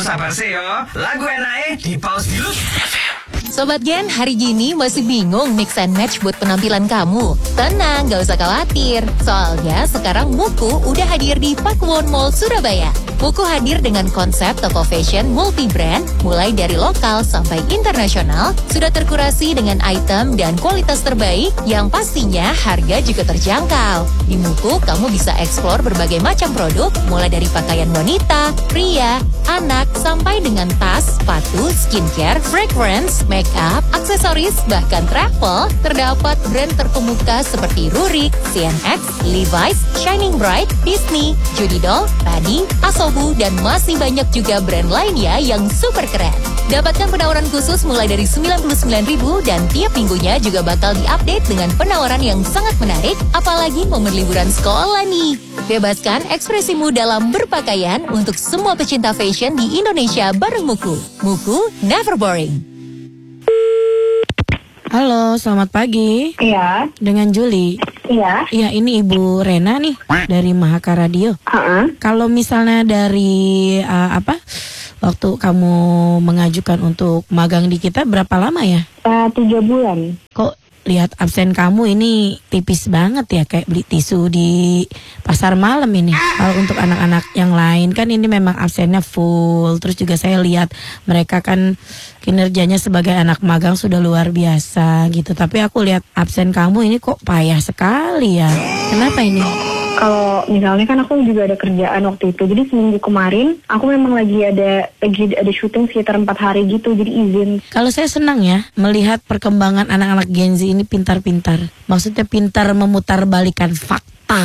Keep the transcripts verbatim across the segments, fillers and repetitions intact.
Mau sabar sih yo. Lagu enaknya di pause dulu. Sobat Gen, hari gini masih bingung mix and match buat penampilan kamu? Tenang, gak usah khawatir. Soalnya sekarang Muku udah hadir di Pakuwon Mall Surabaya. Muku hadir dengan konsep toko fashion multi-brand, mulai dari lokal sampai internasional, sudah terkurasi dengan item dan kualitas terbaik yang pastinya harga juga terjangkau. Di Muku, kamu bisa eksplor berbagai macam produk, mulai dari pakaian wanita, pria, anak, sampai dengan tas, sepatu, skincare, fragrance, make up, aksesoris, bahkan travel. Terdapat brand terkemuka seperti Rurik, C N X, Levi's, Shining Bright, Disney, Judy Doll, Padi, Asobu, dan masih banyak juga brand lainnya yang super keren. Dapatkan penawaran khusus mulai dari sembilan puluh sembilan ribu dan tiap minggunya juga bakal diupdate dengan penawaran yang sangat menarik, apalagi momen liburan sekolah nih. Bebaskan ekspresimu dalam berpakaian untuk semua pecinta fashion di Indonesia bareng Muku. Muku, never boring. Halo, selamat pagi. Iya. Dengan Juli. Iya. Iya, ini Ibu Rena nih dari Mahaka Radio. Uh-uh. Kalau misalnya dari uh, apa? Waktu kamu mengajukan untuk magang di kita berapa lama ya? Uh, tiga bulan. Kok lihat absen kamu ini tipis banget ya, kayak beli tisu di pasar malam ini. Kalau untuk anak-anak yang lain kan ini memang absennya full. Terus juga saya lihat mereka kan kinerjanya sebagai anak magang sudah luar biasa gitu. Tapi aku lihat absen kamu ini kok payah sekali ya. Kenapa ini? Kalau misalnya kan aku juga ada kerjaan waktu itu. Jadi seminggu kemarin aku memang lagi ada lagi ada syuting sekitar empat hari gitu. Jadi izin. Kalau saya senang ya melihat perkembangan anak-anak Gen Z ini pintar-pintar. Maksudnya pintar memutarbalikan fakta.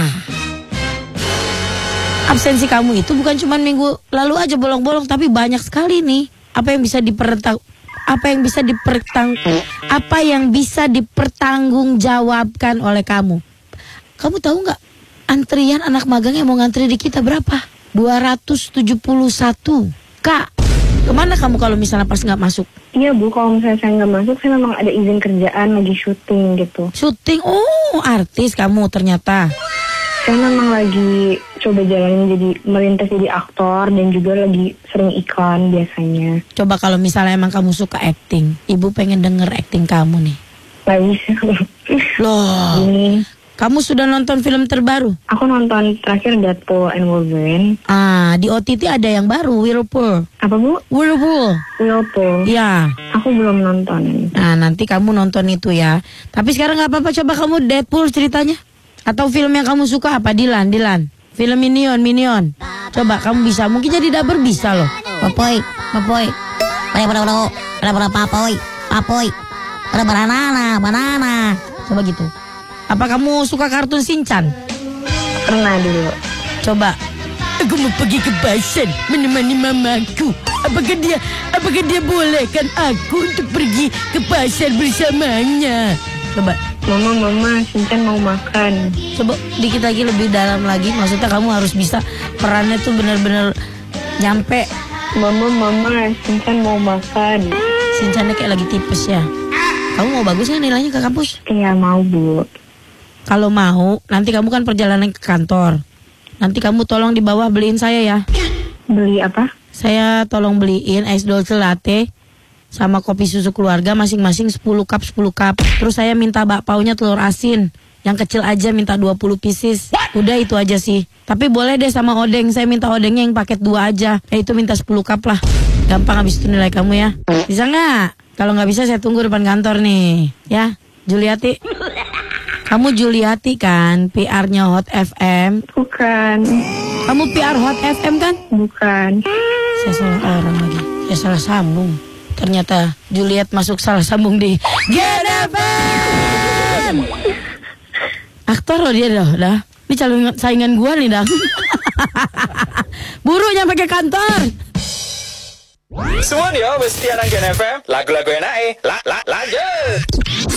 Absensi kamu itu bukan cuma minggu lalu aja bolong-bolong, tapi banyak sekali nih. Apa yang bisa dipertang apa yang bisa dipertang apa yang bisa dipertanggungjawabkan oleh kamu? Kamu tahu nggak? Antrian anak magang yang mau ngantri di kita berapa? dua ratus tujuh puluh satu. Kak, kemana kamu kalau misalnya pas nggak masuk? Iya Bu, kalau misalnya saya nggak masuk, saya memang ada izin kerjaan lagi syuting gitu. Syuting? Oh, artis kamu ternyata. Saya memang lagi coba jalanin jadi melintas jadi aktor dan juga lagi sering iklan biasanya. Coba kalau misalnya emang kamu suka acting, Ibu pengen denger acting kamu nih. Nggak bisa. Loh. Ini. Kamu sudah nonton film terbaru? Aku nonton terakhir Deadpool and Wolverine. Ah, di O T T ada yang baru, Whirlpool. Apa Bu? Whirlpool. Whirlpool. Ya. Aku belum nonton. Nah, nanti kamu nonton itu ya. Tapi sekarang nggak apa-apa, coba kamu Deadpool ceritanya. Atau film yang kamu suka apa? Dilan, Dilan. Film Minion, Minion. Coba kamu bisa, mungkin jadi dubber bisa loh. Papoy, papoy. Pada pada pada pada pada papoy, papoy. Pada banana, banana. Coba gitu. Apa kamu suka kartun Shinchan? Pernah dulu. Coba. Aku mau pergi ke pasar menemani mamaku. Apakah dia apakah dia bolehkan aku untuk pergi ke pasar bersamanya? Coba. Mama, mama, Shinchan mau makan. Coba dikit lagi lebih dalam lagi. Maksudnya kamu harus bisa perannya tuh benar-benar nyampe. Mama, mama, Shinchan mau makan. Shinchannya kayak lagi tipes ya. Kamu mau bagus nggak nilainya ke kampus? Iya mau Bu. Kalau mau, nanti kamu kan perjalanan ke kantor. Nanti kamu tolong di bawah beliin saya ya. Beli apa? Saya tolong beliin es dolce latte sama kopi susu keluarga masing-masing sepuluh cup sepuluh cup. Terus saya minta bakpaunya telur asin. Yang kecil aja minta dua puluh pieces. Udah itu aja sih. Tapi boleh deh sama odeng. Saya minta odengnya yang paket dua aja. Ya itu minta sepuluh cup lah. Gampang habis itu nilai kamu ya. Bisa nggak? Kalau nggak bisa saya tunggu depan kantor nih. Ya, Juliati. Kamu Juliati kan, P R-nya Hot F M? Bukan. Kamu P R Hot F M kan? Bukan. Saya salah orang lagi. Saya salah sambung. Ternyata Juliet masuk salah sambung di Gen F M. Aktor loh dia dah. dah. Ini calon saingan gua nih dah. Buru nyampe ke kantor. Semua nih, wes tiarang Gen F M. Lagu-lagu enak eh. La, la, lanjut.